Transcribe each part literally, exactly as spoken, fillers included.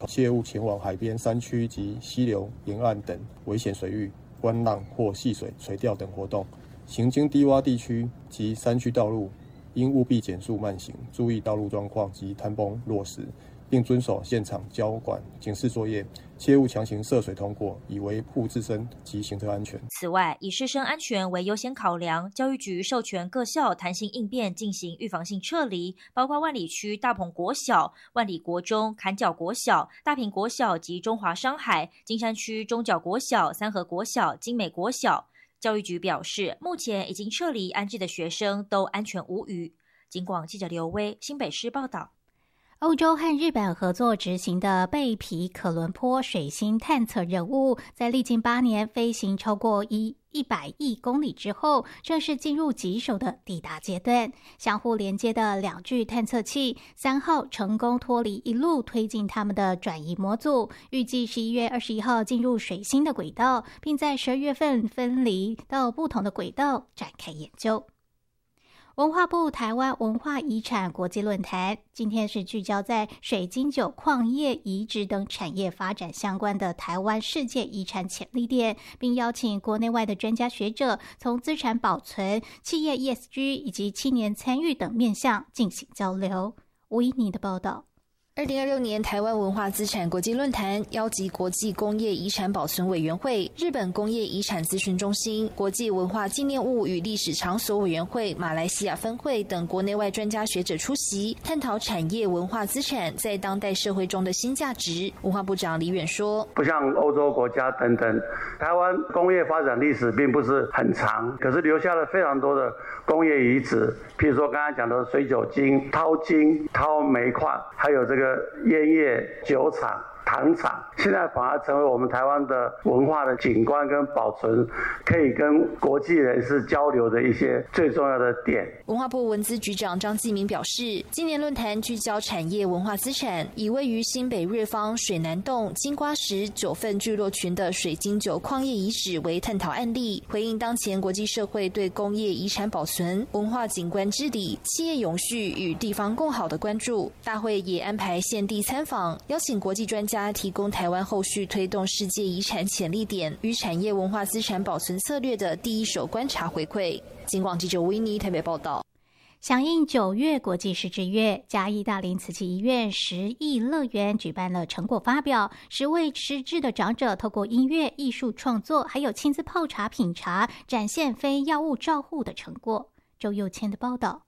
切勿前往海边、山区及溪流沿岸等危险水域观浪或戏水、垂钓等活动。行经低洼地区及山区道路，应务必减速慢行，注意道路状况及坍崩落石，并遵守现场交管警示作业，切勿强行涉水通过，以维护自身及行车安全。 此外，以师生安全为优先考量，教育局授权各校弹性应变进行预防性撤离，包括万里区大鹏国小、万里国中、坎角国小、大坪国小及中华商海、金山区中角国小、三和国小、金美国小。教育局表示，目前已经撤离安置的学生都安全无虞。警广记者刘威新北市报道。 欧洲和日本合作执行的贝皮可伦坡水星探测任务，在历经八年飞行超过一一百亿公里之后，正式进入棘手的抵达阶段。相互连接的两具探测器三号成功脱离一路推进他们的转移模组，预计十一月二十一号进入水星的轨道，并在十二月份分离到不同的轨道展开研究。文化部台湾文化遗产国际论坛今天是聚焦在水晶酒、矿业、遗址等产业发展相关的台湾世界遗产潜力点，并邀请国内外的专家学者从资产保存、企业 E S G 以及青年参与等面向进行交流。吴依妮的报道。 二零二六年台湾文化资产国际论坛邀集国际工业遗产保存委员会、日本工业遗产咨询中心、国际文化纪念物与历史场所委员会马来西亚分会等国内外专家学者出席，探讨产业文化资产在当代社会中的新价值。文化部长李远说， 不像欧洲国家等等，台湾工业发展历史并不是很长，可是留下了非常多的工业遗址，譬如说刚才讲的水酒精、淘金、淘煤矿，还有这个烟叶、酒厂、糖厂，现在反而成为我们台湾的文化的景观跟保存，可以跟国际人士交流的一些最重要的点。 文化部文资局长张继明表示，今年论坛聚焦产业文化资产，以位于新北瑞芳水南洞金瓜石九份聚落群的水晶酒矿业遗址为探讨案例，回应当前国际社会对工业遗产保存、文化景观治理、企业永续与地方共好的关注。大会也安排现地参访，邀请国际专家提供台湾后续推动世界遗产潜力点与产业文化资产保存策略的第一手观察回馈。警广记者维尼台北报道。 响应九月国际失智月，嘉义大林慈济医院十亿乐园举办了成果发表，十位失智的长者透过音乐、艺术创作，还有亲自泡茶品茶，展现非药物照护的成果。周佑谦的报道。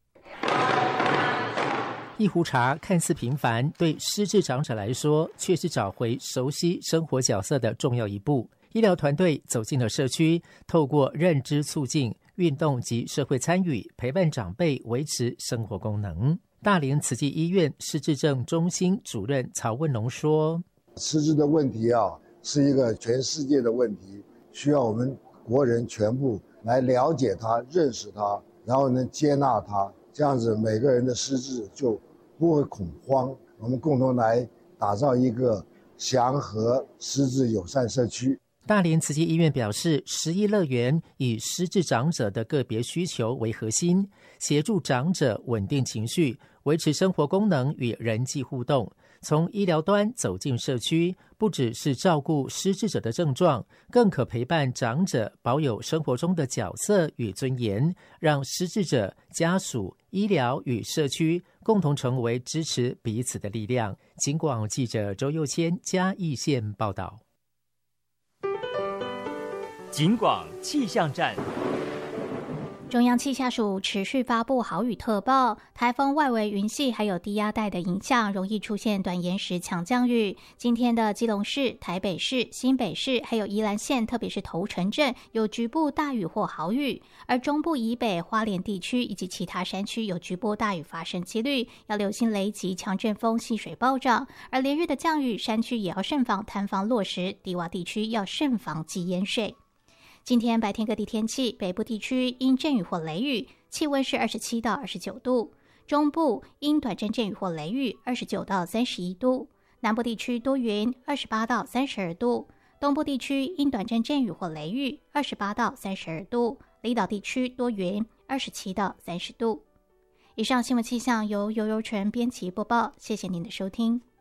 一壶茶看似平凡，对失智长者来说却是找回熟悉生活角色的重要一步。医疗团队走进了社区，透过认知促进、运动及社会参与，陪伴长辈维持生活功能。大林慈济医院失智症中心主任曹文龙说， 失智的问题啊，是一个全世界的问题，需要我们国人全部来了解它、认识它，然后呢接纳它，这样子每个人的失智就不会恐慌。我们共同来打造一个祥和失智友善社区。 大林慈济医院表示，十亿乐园以失智长者的个别需求为核心，协助长者稳定情绪，维持生活功能与人际互动。从医疗端走进社区，不只是照顾失智者的症状，更可陪伴长者保有生活中的角色与尊严，让失智者、家属、医疗与社区共同成为支持彼此的力量。警广记者周佑谦嘉义县报道。 警广气象站。 中央气象署持续发布豪雨特报，台风外围云系还有低压带的影响，容易出现短延时强降雨。今天的基隆市、台北市、新北市还有宜兰县，特别是头城镇有局部大雨或豪雨，而中部以北、花莲地区以及其他山区有局部大雨发生几率，要留心雷击、强阵风、溪水暴涨。而连日的降雨，山区也要慎防坍方落石，低洼地区要慎防积淹水。今天白天各地天气，北部地区因阵雨或雷雨，气温是二十七到二十九度；中部因短暂阵雨或雷雨，二十九到三十一度；南部地区多云，二十八到三十二度；东部地区因短暂阵雨或雷雨，二十八到三十二度；离岛地区多云，二十七到三十度。以上新闻气象由游柔纯编辑播报，谢谢您的收听。